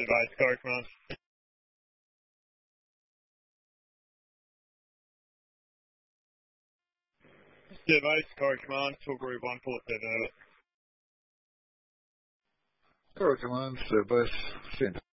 Device, Star Command. Device, Star Command, Tilbury 147. Star Command, Bus, stand.